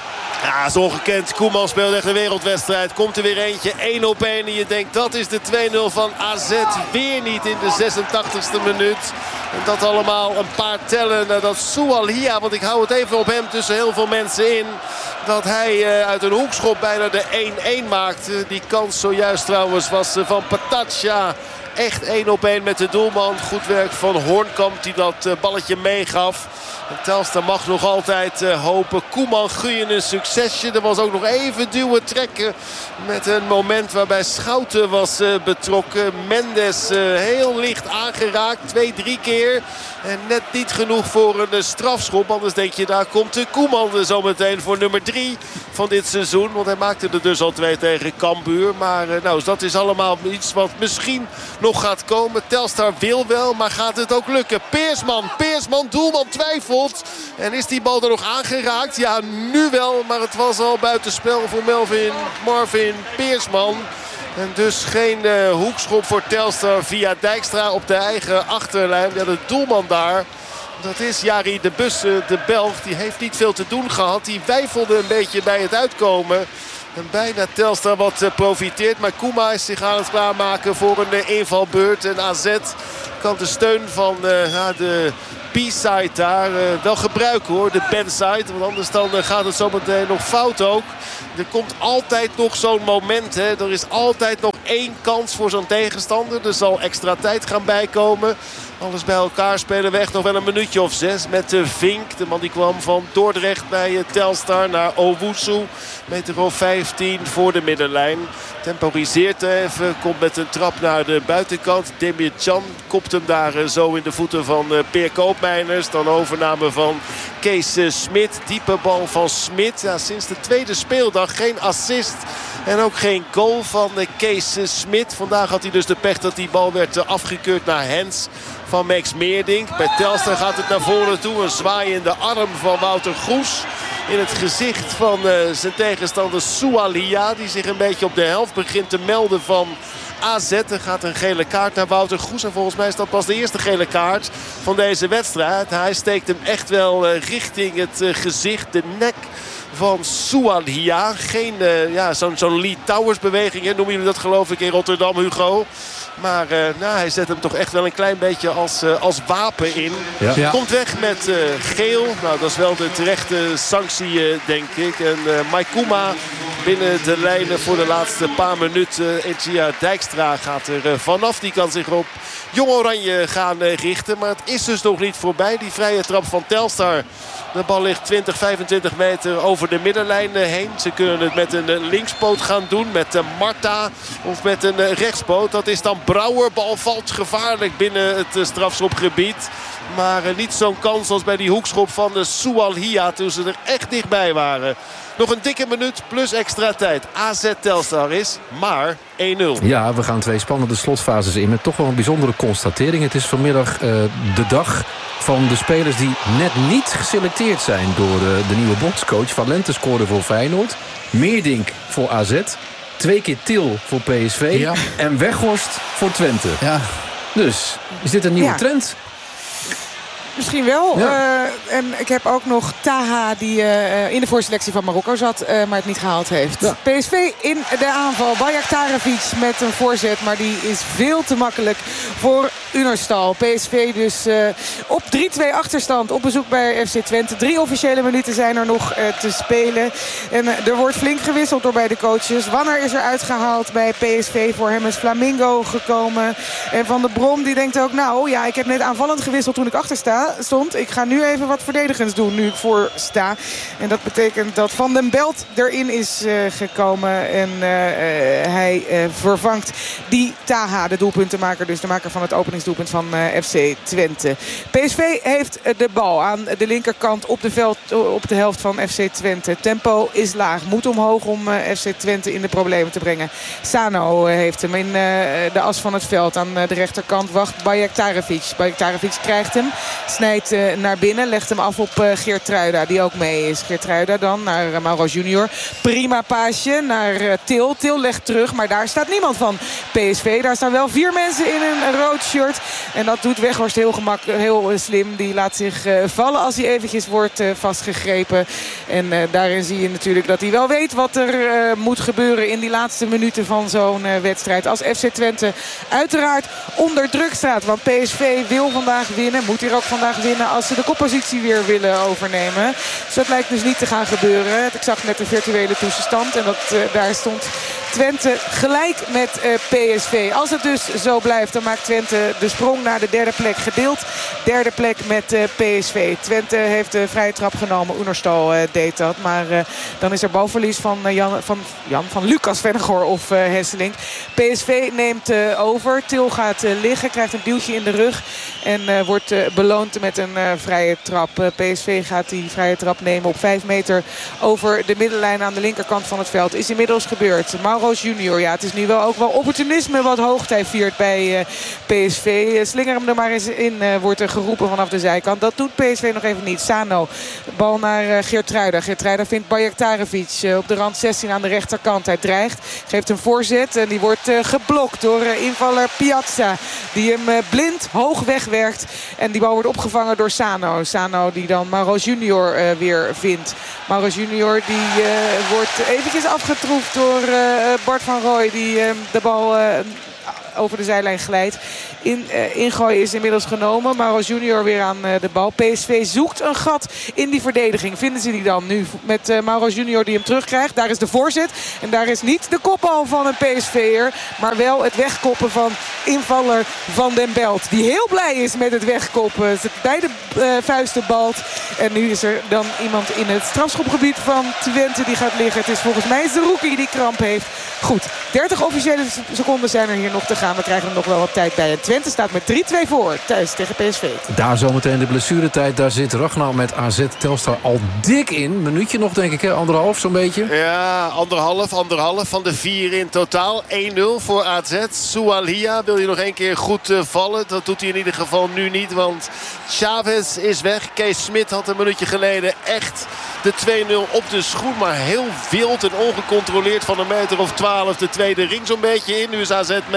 Ja, is ongekend. Koeman speelt echt een wereldwedstrijd. Komt er weer eentje, één op één. En je denkt, dat is de twee nul van A Z. Weer niet in de zesentachtigste minuut. En dat allemaal een paar tellen nadat Soualia, want ik hou het even op hem tussen heel veel mensen in, dat hij uh, uit een hoekschop bijna de één één maakte. Die kans zojuist trouwens was uh, van Patatja. Echt één op één met de doelman. Goed werk van Hoornkamp die dat uh, balletje meegaf. En Telstar mag nog altijd uh, hopen. Koeman gun een succesje. Er was ook nog even duwen trekken. Met een moment waarbij Schouten was uh, betrokken. Mendes uh, heel licht aangeraakt. Twee, drie keer. En net niet genoeg voor een uh, strafschop. Anders denk je, daar komt de Koeman uh, zometeen voor nummer drie van dit seizoen. Want hij maakte er dus al twee tegen Cambuur. Maar uh, nou, dat is allemaal iets wat misschien nog gaat komen. Telstar wil wel, maar gaat het ook lukken? Peersman, Peersman, doelman twijfelt. En is die bal er nog aangeraakt? Ja, nu wel, maar het was al buitenspel voor Melvin Marvin Peersman. En dus geen uh, hoekschop voor Telstar via Dijkstra op de eigen achterlijn. Ja, de doelman daar, dat is Jari de Busse, de Belg. Die heeft niet veel te doen gehad. Die weifelde een beetje bij het uitkomen. En bijna Telstar wat uh, profiteert. Maar Koema is zich aan het klaarmaken voor een uh, invalbeurt. En A Z kan de steun van uh, ja, de B-side daar uh, wel gebruiken hoor. De Ben-side. Want anders dan uh, gaat het zometeen nog fout ook. Er komt altijd nog zo'n moment. Hè. Er is altijd nog één kans voor zo'n tegenstander. Er zal extra tijd gaan bijkomen. Alles bij elkaar spelen we echt nog wel een minuutje of zes. Met de Vink, de man die kwam van Dordrecht bij Telstar naar Owusu. Meter of vijftien voor de middenlijn. Temporiseert even, komt met een trap naar de buitenkant. Demircan kopt hem daar zo in de voeten van Peer Koopmeiners. Dan overname van Kees Smit. Diepe bal van Smit. Ja, sinds de tweede speeldag geen assist. En ook geen goal van Kees Smit. Vandaag had hij dus de pech dat die bal werd afgekeurd naar Hens van Max Meerdink. Bij Telstar gaat het naar voren toe. Een zwaaiende arm van Wouter Goes in het gezicht van uh, zijn tegenstander Soualia. Die zich een beetje op de helft begint te melden van A Z. Er gaat een gele kaart naar Wouter Goes. En volgens mij is dat pas de eerste gele kaart van deze wedstrijd. Hij steekt hem echt wel uh, richting het uh, gezicht, de nek van Soualia. Geen uh, ja, zo'n zo'n Lee Towers beweging, hè, noemen jullie dat geloof ik in Rotterdam, Hugo. Maar uh, nou, hij zet hem toch echt wel een klein beetje als, uh, als wapen in. Ja. Ja. Komt weg met uh, geel. Nou, dat is wel de terechte sanctie, uh, denk ik. En uh, Maikuma binnen de lijnen voor de laatste paar minuten. Ejia Dijkstra gaat er vanaf. Die kan zich op Jong Oranje gaan richten. Maar het is dus nog niet voorbij. Die vrije trap van Telstar. De bal ligt twintig, vijfentwintig meter over de middenlijn heen. Ze kunnen het met een linkspoot gaan doen. Met Marta of met een rechtspoot. Dat is dan Brouwer. Bal valt gevaarlijk binnen het strafschopgebied. Maar niet zo'n kans als bij die hoekschop van de Soualia toen ze er echt dichtbij waren. Nog een dikke minuut plus extra tijd. A Z Telstar is maar één nul. Ja, we gaan twee spannende slotfases in met toch wel een bijzondere constatering. Het is vanmiddag uh, de dag van de spelers die net niet geselecteerd zijn door uh, de nieuwe bondscoach. Van Lente scoorde voor Feyenoord. Meerdink voor A Z. Twee keer Til voor P S V. Ja. En Weghorst voor Twente. Ja. Dus, is dit een nieuwe ja. trend? Misschien wel. Ja. Uh, en ik heb ook nog Taha die uh, in de voorselectie van Marokko zat, uh, maar het niet gehaald heeft. Ja. P S V in de aanval. Bajaktarevic met een voorzet, maar die is veel te makkelijk voor Unerstal. P S V dus uh, op drie twee achterstand op bezoek bij F C Twente. Drie officiële minuten zijn er nog uh, te spelen. En uh, er wordt flink gewisseld door beide coaches. Wanner is er uitgehaald bij P S V. Voor hem is Flamingo gekomen. En Van der Brom die denkt ook, nou ja, ik heb net aanvallend gewisseld toen ik achter sta. stond. Ik ga nu even wat verdedigends doen nu ik voor sta. En dat betekent dat Van den Belt erin is uh, gekomen. En uh, uh, hij uh, vervangt die Taha, de doelpuntenmaker. Dus de maker van het openingsdoelpunt van uh, F C Twente. P S V heeft de bal aan de linkerkant op de, veld, op de helft van F C Twente. Tempo is laag. Moet omhoog om uh, F C Twente in de problemen te brengen. Sano uh, heeft hem in uh, de as van het veld. Aan uh, de rechterkant wacht Bajaktarevic. Bajaktarevic krijgt hem. Snijdt uh, naar binnen. Legt hem af op uh, Geertruida. Die ook mee is. Geertruida dan naar uh, Mauro Junior. Prima paasje naar uh, Til. Til legt terug. Maar daar staat niemand van P S V. Daar staan wel vier mensen in een rood shirt. En dat doet Weghorst heel, gemak, heel uh, slim. Die laat zich uh, vallen als hij eventjes wordt uh, vastgegrepen. En uh, daarin zie je natuurlijk dat hij wel weet wat er uh, moet gebeuren in die laatste minuten van zo'n uh, wedstrijd. Als F C Twente uiteraard onder druk staat. Want P S V wil vandaag winnen. Moet hier ook vandaag winnen als ze de koppositie weer willen overnemen. Dus dat lijkt dus niet te gaan gebeuren. Ik zag net de virtuele tussenstand. En dat, uh, daar stond Twente gelijk met uh, P S V. Als het dus zo blijft, dan maakt Twente de sprong naar de derde plek gedeeld. Derde plek met uh, P S V. Twente heeft de vrije trap genomen. Oenerstal uh, deed dat. Maar uh, dan is er balverlies van, uh, Jan, van, Jan, van Lucas Vennegoor of uh, Hesselink. P S V neemt uh, over. Til gaat uh, liggen. Krijgt een duwtje in de rug. En uh, wordt uh, beloond met een uh, vrije trap. Uh, P S V gaat die vrije trap nemen op vijf meter over de middenlijn aan de linkerkant van het veld. Is inmiddels gebeurd. Mauro Junior. Ja, het is nu wel ook wel opportunisme wat hoogtij viert bij uh, P S V. Uh, slinger hem er maar eens in, uh, wordt er geroepen vanaf de zijkant. Dat doet P S V nog even niet. Sano. Bal naar uh, Geertruida. Geertruida vindt Bajaktarevic uh, op de rand zestien aan de rechterkant. Hij dreigt. Geeft een voorzet. En die wordt uh, geblokt door uh, invaller Piazza. Die hem uh, blind hoog wegwerkt. En die bal wordt opgevangen door Sano. Sano die dan Mauro Junior uh, weer vindt. Mauro Junior die uh, wordt eventjes afgetroefd door uh, Bart van Rooij. Die uh, de bal uh, over de zijlijn glijdt. In, uh, ingooi is inmiddels genomen. Mauro Junior weer aan uh, de bal. P S V zoekt een gat in die verdediging. Vinden ze die dan nu met uh, Mauro Junior die hem terugkrijgt. Daar is de voorzet. En daar is niet de kopbal van een P S V'er. Maar wel het wegkoppen van invaller Van den Belt. Die heel blij is met het wegkoppen. Ze beide uh, vuisten balt. En nu is er dan iemand in het strafschopgebied van Twente die gaat liggen. Het is volgens mij Zerouki die kramp heeft. Goed, dertig officiële seconden zijn er hier nog te gaan. We krijgen er nog wel wat tijd bij. En Twente staat met drie twee voor thuis tegen P S V. Daar zometeen de blessuretijd. Daar zit Ragnar met A Z Telstar al dik in. Minuutje nog denk ik, hè? Anderhalf zo'n beetje. Ja, anderhalf, anderhalf van de vier in totaal. één nul voor A Z. Soualia wil je nog één keer goed uh, vallen. Dat doet hij in ieder geval nu niet. Want Chavez is weg. Kees Smit had een minuutje geleden echt de twee nul op de schoen. Maar heel wild en ongecontroleerd van een meter of twaalf de tweede ring zo'n beetje in. Nu is A Z met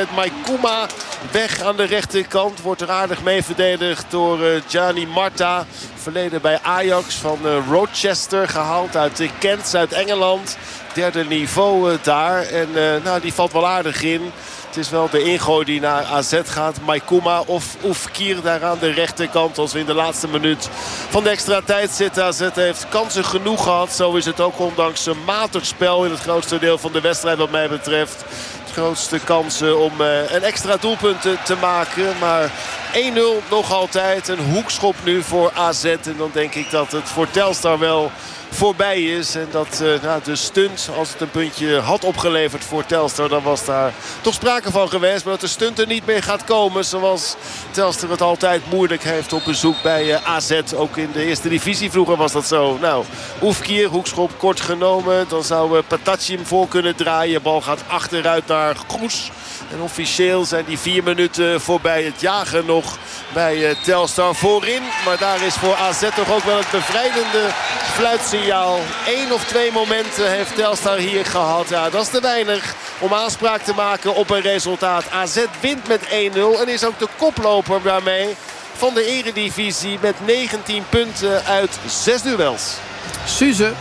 Maikuma weg aan de rechterkant. Wordt er aardig mee verdedigd door uh, Gianni Marta. Verleden bij Ajax van uh, Rochester. Gehaald uit uh, Kent, Zuid-Engeland. Derde niveau uh, daar. En uh, nou, die valt wel aardig in. Het is wel de ingooi die naar A Z gaat. Maikuma of Oefkir daar aan de rechterkant. Als we in de laatste minuut van de extra tijd zitten. A Z heeft kansen genoeg gehad. Zo is het ook ondanks een matig spel in het grootste deel van de wedstrijd wat mij betreft. Het grootste kansen om uh, een extra doelpunt te, te maken. Maar één nul nog altijd. Een hoekschop nu voor A Z. En dan denk ik dat het voor Telstar wel voorbij is. En dat uh, nou, de stunt, als het een puntje had opgeleverd voor Telstar, dan was daar toch sprake van geweest. Maar dat de stunt er niet meer gaat komen. Zoals Telstar het altijd moeilijk heeft op bezoek bij uh, A Z. Ook in de eerste divisie vroeger was dat zo. Nou, Oefkir, hoekschop kort genomen. Dan zou uh, Patachi hem voor kunnen draaien. Bal gaat achteruit naar Kroes. En officieel zijn die vier minuten voorbij. Het jagen nog bij uh, Telstar voorin. Maar daar is voor A Z toch ook wel het bevrijdende fluitsignaal. Eén of twee momenten heeft Telstar hier gehad. Ja, dat is te weinig om aanspraak te maken op een resultaat. A Z wint met één nul en is ook de koploper daarmee van de eredivisie met negentien punten uit zes duels. Suze.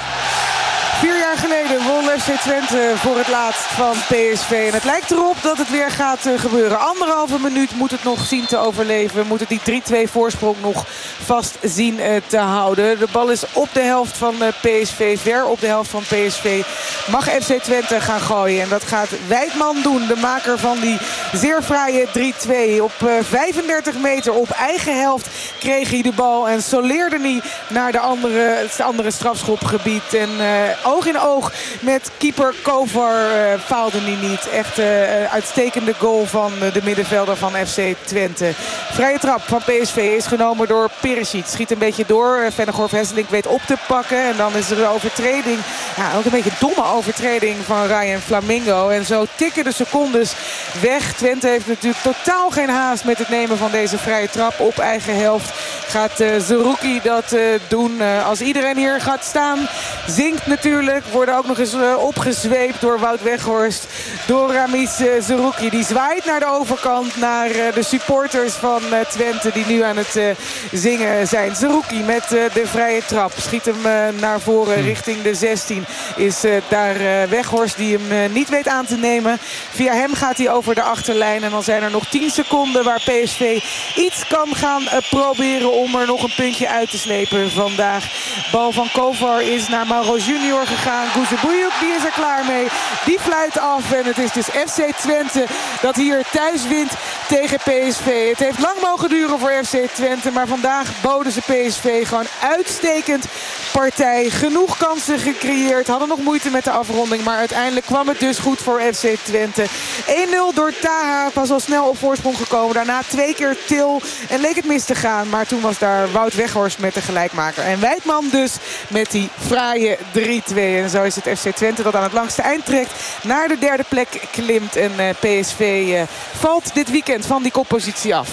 Vier jaar geleden won F C Twente voor het laatst van P S V. En het lijkt erop dat het weer gaat uh, gebeuren. Anderhalve minuut moet het nog zien te overleven. Moet het die drie twee voorsprong nog vast zien uh, te houden. De bal is op de helft van uh, P S V. Ver op de helft van P S V. Mag F C Twente gaan gooien. En dat gaat Wijtman doen. De maker van die zeer fraaie drie twee. Op uh, vijfendertig meter op eigen helft kreeg hij de bal. En soleerde hij naar de andere, het andere strafschopgebied. En uh, oog in oog met keeper Kovar uh, faalde hij niet. Echt uh, uitstekende goal van uh, de middenvelder van F C Twente. Vrije trap van P S V is genomen door Perisic. Schiet een beetje door. Uh, Vennegoor Hesselink weet op te pakken. En dan is er een overtreding. Ja, ook een beetje een domme overtreding van Ryan Flamingo. En zo tikken de secondes weg. Twente heeft natuurlijk totaal geen haast met het nemen van deze vrije trap op eigen helft. Gaat uh, Zerouki dat uh, doen. Uh, als iedereen hier gaat staan, zingt natuurlijk. Worden ook nog eens uh, opgezweept door Wout Weghorst. Door Ramiz uh, Zerouki. Die zwaait naar de overkant. Naar uh, de supporters van uh, Twente. Die nu aan het uh, zingen zijn. Zerouki met uh, de vrije trap. Schiet hem uh, naar voren hmm. richting de zestien. Is uh, daar uh, Weghorst die hem uh, niet weet aan te nemen. Via hem gaat hij over de achterlijn. En dan zijn er nog tien seconden waar P S V iets kan gaan uh, proberen om er nog een puntje uit te slepen vandaag. Bal van Kovar is naar Mauro Junior gegaan. Guzebuyuk, die is er klaar mee. Die fluit af. En het is dus F C Twente dat hier thuis wint tegen P S V. Het heeft lang mogen duren voor F C Twente. Maar vandaag boden ze P S V gewoon uitstekend partij. Genoeg kansen gecreëerd. Hadden nog moeite met de afronding. Maar uiteindelijk kwam het dus goed voor F C Twente. één nul door Taha. Was al snel op voorsprong gekomen. Daarna twee keer Til. En leek het mis te gaan. Maar toen was daar Wout Weghorst met de gelijkmaker. En Wijtman dus met die fraaie drie twee. En zo is het F C Twente dat aan het langste eind trekt. Naar de derde plek klimt. En uh, P S V uh, valt dit weekend van die koppositie af.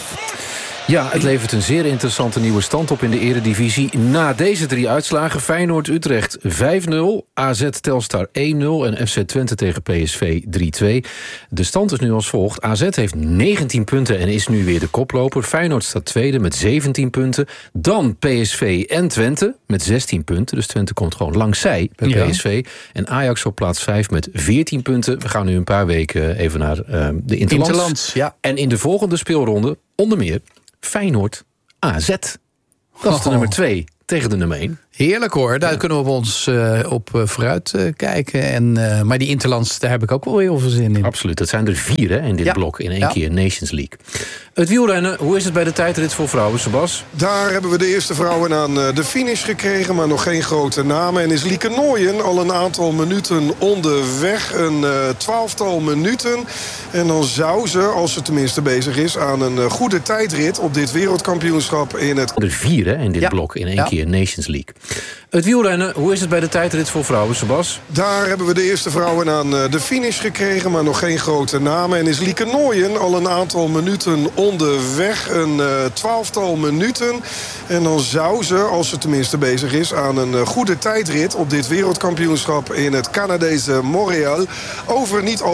Ja, het levert een zeer interessante nieuwe stand op in de eredivisie. Na deze drie uitslagen: Feyenoord-Utrecht vijf nul, A Z Telstar één nul en F C Twente tegen P S V drie twee. De stand is nu als volgt. A Z heeft negentien punten en is nu weer de koploper. Feyenoord staat tweede met zeventien punten. Dan P S V en Twente met zestien punten. Dus Twente komt gewoon langs zij bij ja. P S V. En Ajax op plaats vijf met veertien punten. We gaan nu een paar weken even naar uh, de Interlands. Interlands, ja. En in de volgende speelronde onder meer Feyenoord A Z. Dat is de oh. nummer twee tegen de nummer één. Heerlijk hoor, daar ja. kunnen we op ons uh, op uh, vooruit uh, kijken. En, uh, maar die Interlands, daar heb ik ook wel heel veel zin in. Absoluut, dat zijn er vier hè, in dit ja. blok. In één ja. keer Nations League. Het wielrennen, hoe is het bij de tijdrit voor vrouwen, Sebas? Daar hebben we de eerste vrouwen aan de finish gekregen, maar nog geen grote namen. En is Lieke Nooyen al een aantal minuten onderweg. Een uh, twaalftal minuten. En dan zou ze, als ze tenminste bezig is, aan een uh, goede tijdrit op dit wereldkampioenschap in het... Er vier hè, in dit ja. blok, in één ja. keer Nations League. Het wielrennen, hoe is het bij de tijdrit voor vrouwen, Sebas? Daar hebben we de eerste vrouwen aan de finish gekregen, maar nog geen grote namen. En is Lieke Nooyen al een aantal minuten onderweg. Een uh, twaalftal minuten. En dan zou ze, als ze tenminste bezig is, aan een uh, goede tijdrit op dit wereldkampioenschap in het Canadese Montréal over niet al